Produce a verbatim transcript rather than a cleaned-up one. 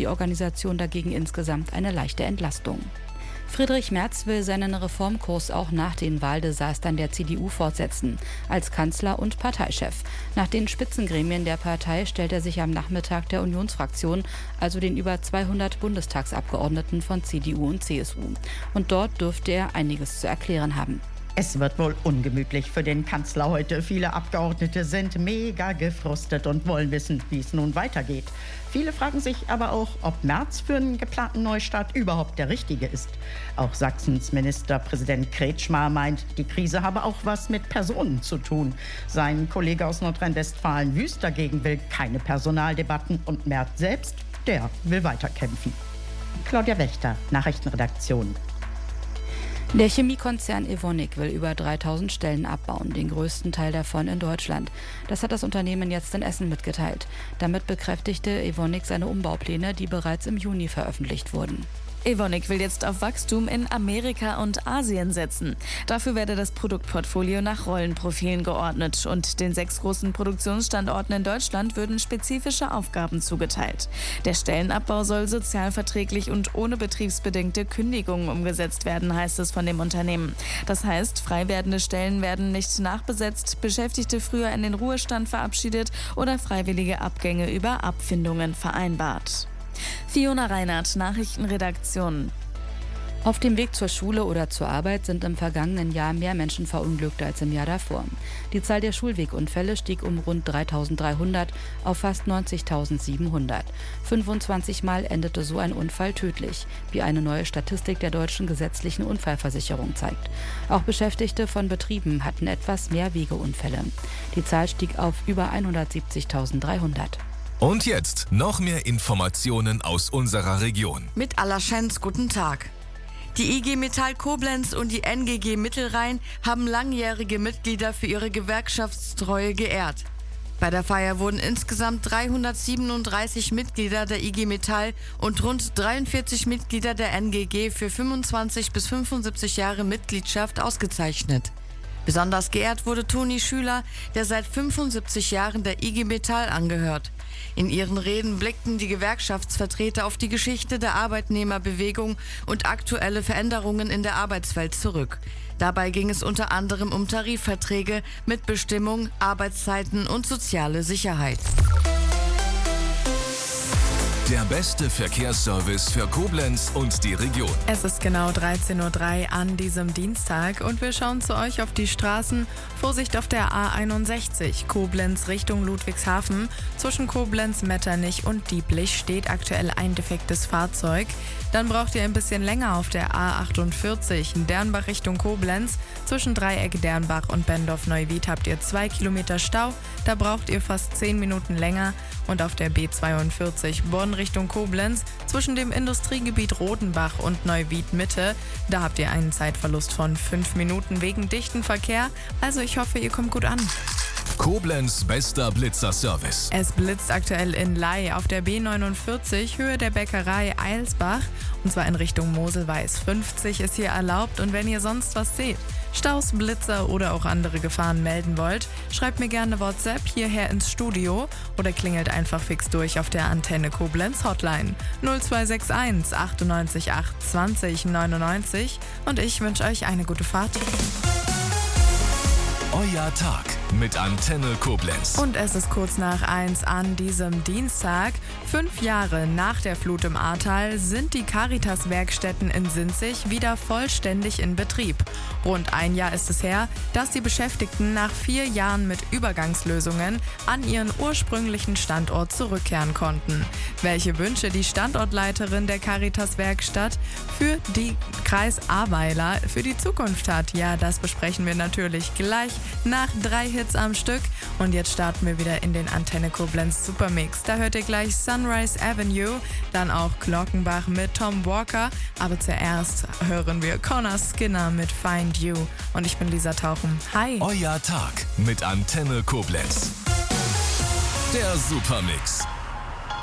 die Organisation dagegen insgesamt eine leichte Entlastung. Friedrich Merz will seinen Reformkurs auch nach den Wahldesastern der C D U fortsetzen, als Kanzler und Parteichef. Nach den Spitzengremien der Partei stellt er sich am Nachmittag der Unionsfraktion, also den über zweihundert Bundestagsabgeordneten von C D U und C S U. Und dort dürfte er einiges zu erklären haben. Es wird wohl ungemütlich für den Kanzler heute. Viele Abgeordnete sind mega gefrustet und wollen wissen, wie es nun weitergeht. Viele fragen sich aber auch, ob Merz für einen geplanten Neustart überhaupt der Richtige ist. Auch Sachsens Ministerpräsident Kretschmer meint, die Krise habe auch was mit Personen zu tun. Sein Kollege aus Nordrhein-Westfalen Wüst dagegen will keine Personaldebatten und Merz selbst, der will weiterkämpfen. Claudia Wächter, Nachrichtenredaktion. Der Chemiekonzern Evonik will über dreitausend Stellen abbauen, den größten Teil davon in Deutschland. Das hat das Unternehmen jetzt in Essen mitgeteilt. Damit bekräftigte Evonik seine Umbaupläne, die bereits im Juni veröffentlicht wurden. Evonik will jetzt auf Wachstum in Amerika und Asien setzen. Dafür werde das Produktportfolio nach Rollenprofilen geordnet und den sechs großen Produktionsstandorten in Deutschland würden spezifische Aufgaben zugeteilt. Der Stellenabbau soll sozialverträglich und ohne betriebsbedingte Kündigungen umgesetzt werden, heißt es von dem Unternehmen. Das heißt, frei werdende Stellen werden nicht nachbesetzt, Beschäftigte früher in den Ruhestand verabschiedet oder freiwillige Abgänge über Abfindungen vereinbart. Fiona Reinhardt, Nachrichtenredaktion. Auf dem Weg zur Schule oder zur Arbeit sind im vergangenen Jahr mehr Menschen verunglückt als im Jahr davor. Die Zahl der Schulwegunfälle stieg um rund dreitausenddreihundert auf fast neunzigtausendsiebenhundert. fünfundzwanzig Mal endete so ein Unfall tödlich, wie eine neue Statistik der deutschen gesetzlichen Unfallversicherung zeigt. Auch Beschäftigte von Betrieben hatten etwas mehr Wegeunfälle. Die Zahl stieg auf über hundertsiebzigtausenddreihundert. Und jetzt noch mehr Informationen aus unserer Region. Mit Allerschenz, guten Tag. Die I G Metall Koblenz und die N G G Mittelrhein haben langjährige Mitglieder für ihre Gewerkschaftstreue geehrt. Bei der Feier wurden insgesamt dreihundertsiebenunddreißig Mitglieder der I G Metall und rund dreiundvierzig Mitglieder der N G G für fünfundzwanzig bis fünfundsiebzig Jahre Mitgliedschaft ausgezeichnet. Besonders geehrt wurde Toni Schüler, der seit fünfundsiebzig Jahren der I G Metall angehört. In ihren Reden blickten die Gewerkschaftsvertreter auf die Geschichte der Arbeitnehmerbewegung und aktuelle Veränderungen in der Arbeitswelt zurück. Dabei ging es unter anderem um Tarifverträge, Mitbestimmung, Arbeitszeiten und soziale Sicherheit. Der beste Verkehrsservice für Koblenz und die Region. Es ist genau dreizehn Uhr drei an diesem Dienstag und wir schauen zu euch auf die Straßen. Vorsicht auf der A einundsechzig, Koblenz Richtung Ludwigshafen. Zwischen Koblenz, Metternich und Dieblich steht aktuell ein defektes Fahrzeug. Dann braucht ihr ein bisschen länger auf der A achtundvierzig, Dernbach Richtung Koblenz. Zwischen Dreieck Dernbach und Bendorf-Neuwied habt ihr zwei Kilometer Stau. Da braucht ihr fast zehn Minuten länger. Und auf der B zweiundvierzig Bonn Richtung Koblenz zwischen dem Industriegebiet Rodenbach und Neuwied Mitte. Da habt ihr einen Zeitverlust von fünf Minuten wegen dichten Verkehr. Also ich hoffe, ihr kommt gut an. Koblenz bester Blitzerservice. Es blitzt aktuell in Ley auf der B neunundvierzig Höhe der Bäckerei Eilsbach und zwar in Richtung Moselweiß. fünfzig ist hier erlaubt und wenn ihr sonst was seht, Staus, Blitzer oder auch andere Gefahren melden wollt, schreibt mir gerne WhatsApp hierher ins Studio oder klingelt einfach fix durch auf der Antenne Koblenz Hotline null zwei sechs eins achtundneunzig acht zwanzig neunundneunzig und ich wünsche euch eine gute Fahrt. Euer Tag mit Antenne Koblenz. Und es ist kurz nach eins an diesem Dienstag. Fünf Jahre nach der Flut im Ahrtal sind die Caritas-Werkstätten in Sinzig wieder vollständig in Betrieb. Rund ein Jahr ist es her, dass die Beschäftigten nach vier Jahren mit Übergangslösungen an ihren ursprünglichen Standort zurückkehren konnten. Welche Wünsche die Standortleiterin der Caritas-Werkstatt für die Kreis Ahrweiler für die Zukunft hat, ja, das besprechen wir natürlich gleich nach drei Hits am Stück. Und jetzt starten wir wieder in den Antenne Koblenz Supermix. Da hört ihr gleich Sunrise Avenue, dann auch Glockenbach mit Tom Walker. Aber zuerst hören wir Connor Skinner mit Find You. Und ich bin Lisa Tauchen. Hi. Euer Tag mit Antenne Koblenz. Der Supermix.